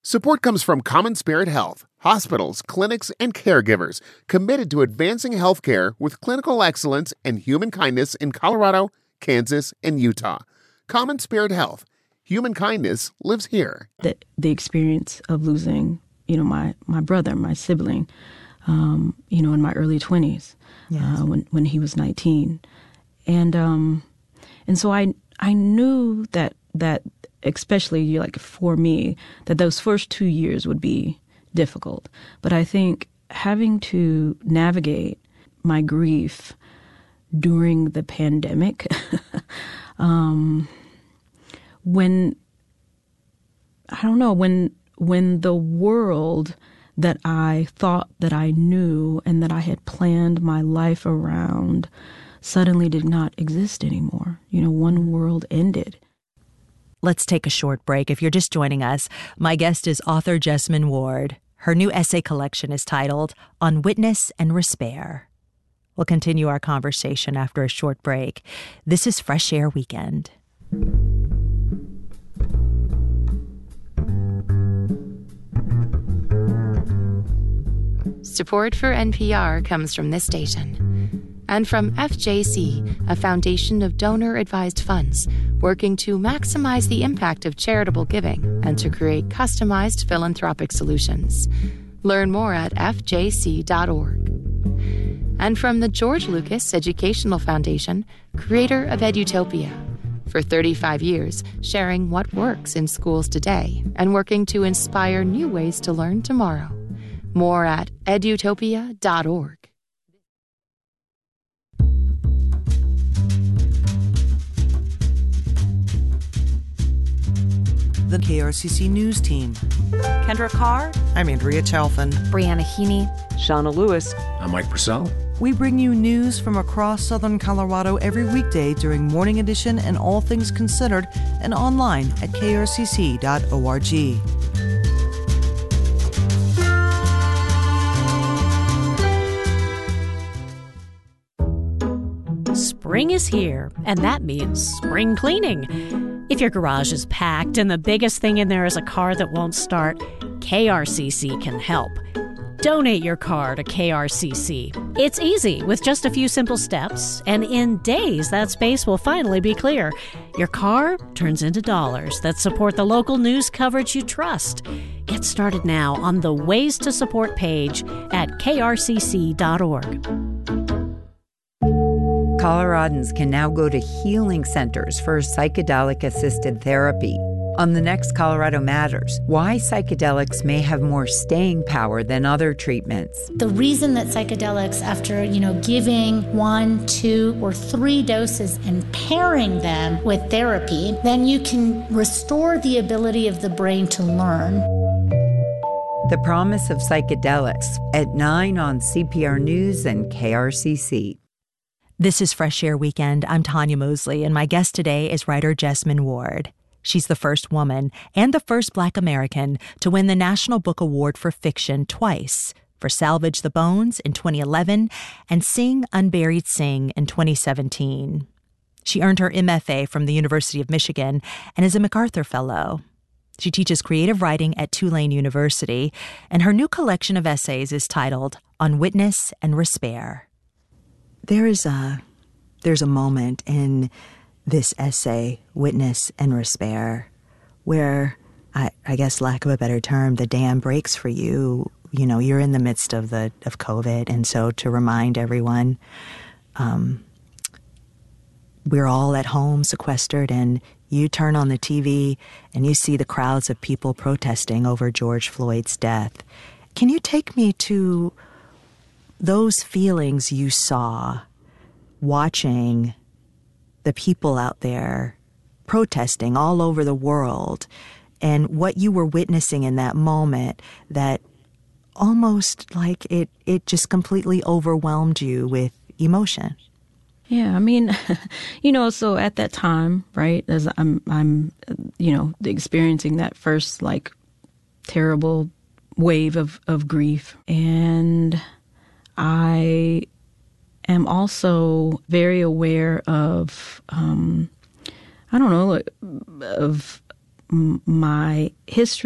Support comes from Common Spirit Health, hospitals, clinics, and caregivers committed to advancing healthcare with clinical excellence and human kindness in Colorado, Kansas, and Utah. Common Spirit Health. Human kindness lives here. The experience of losing, my brother, my sibling, in my early 20s, yes. When he was 19. And so I knew that especially for me, that those first 2 years would be difficult. But I think having to navigate my grief during the pandemic, when the world that I thought that I knew and that I had planned my life around suddenly did not exist anymore. One world ended. Let's take a short break. If you're just joining us, my guest is author Jesmyn Ward. Her new essay collection is titled On Witness and Respair. We'll continue our conversation after a short break. This is Fresh Air Weekend. Support for NPR comes from this station and from FJC, a foundation of donor-advised funds working to maximize the impact of charitable giving and to create customized philanthropic solutions. Learn more at fjc.org. And from the George Lucas Educational Foundation, creator of Edutopia. For 35 years, sharing what works in schools today and working to inspire new ways to learn tomorrow. More at edutopia.org. The KRCC News Team. Kendra Carr. I'm Andrea Chalfin. Brianna Heaney. Shauna Lewis. I'm Mike Purcell. We bring you news from across southern Colorado every weekday during Morning Edition and All Things Considered and online at krcc.org. Spring is here, and that means spring cleaning. If your garage is packed and the biggest thing in there is a car that won't start, KRCC can help. Donate your car to KRCC. It's easy with just a few simple steps, and in days that space will finally be clear. Your car turns into dollars that support the local news coverage you trust. Get started now on the Ways to Support page at krcc.org. Coloradans can now go to healing centers for psychedelic-assisted therapy. On the next Colorado Matters, why psychedelics may have more staying power than other treatments. The reason that psychedelics, after, giving 1, 2, or 3 doses and pairing them with therapy, then you can restore the ability of the brain to learn. The Promise of Psychedelics at 9 on CPR News and KRCC. This is Fresh Air Weekend. I'm Tanya Mosley, and my guest today is writer Jesmyn Ward. She's the first woman and the first Black American to win the National Book Award for Fiction twice, for Salvage the Bones in 2011 and Sing Unburied Sing in 2017. She earned her MFA from the University of Michigan and is a MacArthur Fellow. She teaches creative writing at Tulane University, and her new collection of essays is titled On Witness and Respair. There's a moment in this essay, Witness and Respair, where, I guess, lack of a better term, the dam breaks for you. You're in the midst of COVID, and so to remind everyone, we're all at home, sequestered, and you turn on the TV and you see the crowds of people protesting over George Floyd's death. Can you take me to those feelings you saw watching the people out there protesting all over the world, and what you were witnessing in that moment that almost like it just completely overwhelmed you with emotion? Yeah, I mean, so at that time, right, as I'm experiencing that first terrible wave of grief, and I am also very aware of, of my history